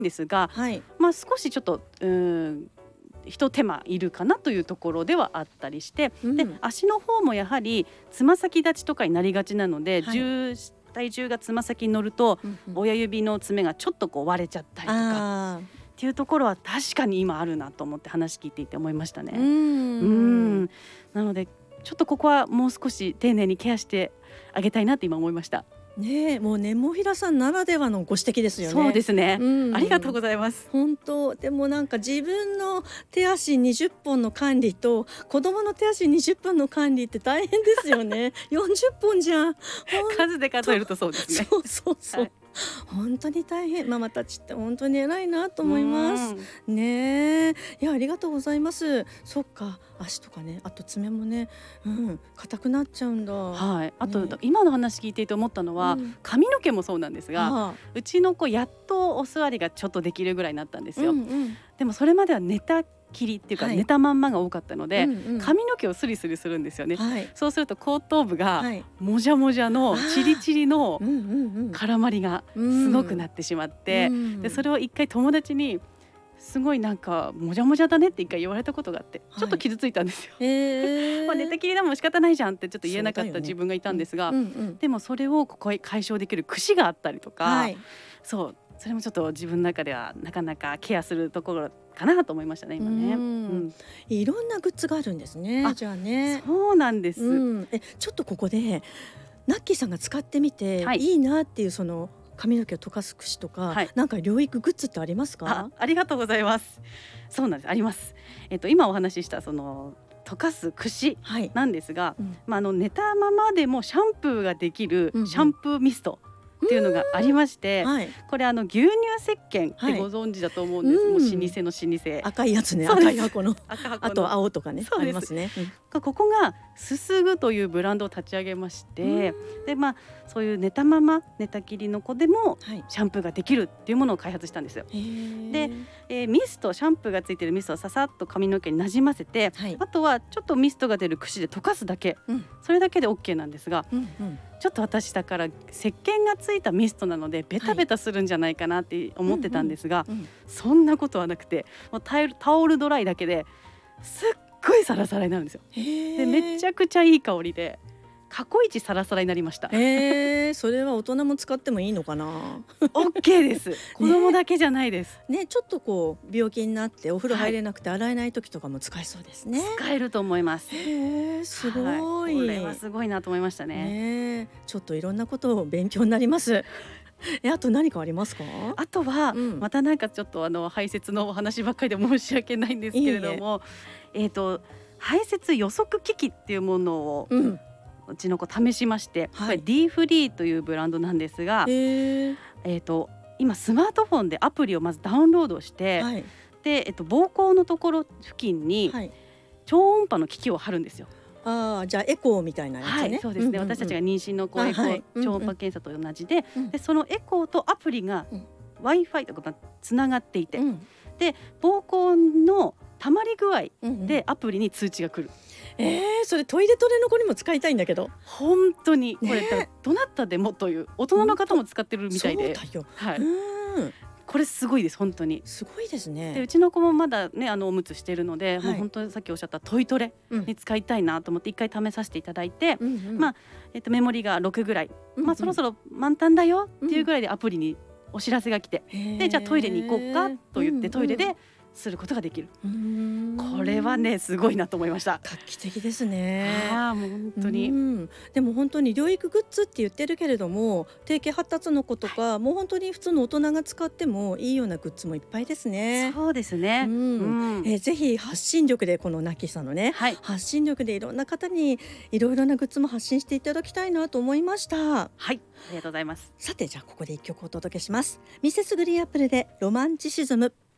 ですが、 はい。 少しちょっと一手間いるかなというところではあったりして、で足の方もやはりつま先立ちとかになりがちなので、 はい体重がつま先に乗ると、親指の爪がちょっと割れちゃったりとかっていうところは確かに今あるなと思って話聞いていて思いましたね。なのでちょっとここはもう少し丁寧にケアしてあげたいなって今思いました。 ねえ、もうネモフィラさんならではのご指摘ですよね。 そうですね、ありがとうございます。 本当でもなんか自分の手足20本の管理と子供の手足20本の管理って大変ですよね。40本じゃん。 数で数えるとそうですね。 そう、はい、本当に大変。ママたちって本当に偉いなと思いますね。いや、ありがとうございます。そっか、足とかね、あと爪もね、硬くなっちゃうんだ。 はい、あと、今の話聞いていて思ったのは、髪の毛もそうなんですが、うちの子やっとお座りがちょっとできるぐらいになったんですよ。でもそれまでは寝たきりっていうか、寝たまんまが多かったので、髪の毛をスリスリするんですよね。そうすると後頭部がもじゃもじゃのチリチリの絡まりがすごくなってしまって、でそれを一回友達にすごいなんかもじゃもじゃだねって一回言われたことがあって、ちょっと傷ついたんですよ。寝たきりだもん仕方ないじゃんってちょっと言えなかった自分がいたんですが、でもそれをここへ解消できる櫛があったりとか、それもちょっと自分の中ではなかなかケアするところかなと思いましたね今ね。 いろんなグッズがあるんですね。じゃあね。 そうなんです。 ちょっとここでナッキーさんが使ってみていいなっていうその髪の毛を溶かす櫛とか、なんか療育グッズってありますか？ ありがとうございます。そうなんです、あります。今お話ししたその溶かす櫛なんですが、寝たままでもシャンプーができるシャンプーミストっていうのがありまして、これ牛乳石鹸ってご存知だと思うんです。もう老舗の老舗赤いやつね。赤い箱のあと青とかねありますね。 ここがすすぐというブランドを立ち上げまして、でそういう寝たまま寝たきりの子でもシャンプーができるっていうものを開発したんですよ。で、ミストシャンプーがついてるミストをささっと髪の毛になじませて、あとはちょっとミストが出る櫛で溶かすだけ、それだけで OK なんですが、ちょっと私だから石鹸がついたミストなのでベタベタするんじゃないかなって思ってたんですが、そんなことはなくて、もうタオルドライだけですっごいサラサラになるんですよ。でめちゃくちゃいい香りで過去一サラサラになりました。 それは大人も使ってもいいのかな？ OK です。子供だけじゃないです。 ちょっと病気になってお風呂入れなくて洗えない時とかも使えそうですね。 使えると思います。 すごい。 これはすごいなと思いましたね。 ちょっといろんなことを勉強になります。あと何かありますか？ あとは、またなんかちょっと排泄のお話ばっかりで申し訳ないんですけれども、排泄予測機器っていうものを、うちの子試しまして、これ D フリーというブランドなんですが、今スマートフォンでアプリをまずダウンロードして、で、膀胱のところ付近に超音波の機器を貼るんですよ。 じゃあエコーみたいなやつね。 そうですね。私たちが妊娠のエコー、超音波検査と同じで、そのエコーとアプリが Wi-Fi とかつながっていて、で膀胱のたまり具合でアプリに通知が来る。 それトイレトレの子にも使いたいんだけど、 本当にこれどなたでもという大人の方も使ってるみたいで、これすごいです。本当にすごいですね。 でうちの子もまだねおむつしてるので、もう本当にさっきおっしゃったトイトレに使いたいなと思って一回試させていただいて、メモリが6ぐらい、そろそろ満タンだよっていうぐらいでアプリにお知らせが来て、でじゃあトイレに行こうかと言ってトイレですることができる。これはねすごいなと思いました。 画期的ですね。 もう本当に。 でも本当に療育グッズって言ってるけれども、低型発達の子とか、もう本当に普通の大人が使ってもいいようなグッズもいっぱいですね。 そうですね。 ぜひ発信力でこのナッキーさんのね、発信力でいろんな方にいろいろなグッズも発信していただきたいなと思いました。 ありがとうございます。 さてじゃあここで一曲お届けします。ミセスグリーンアップルでロマンチシズム。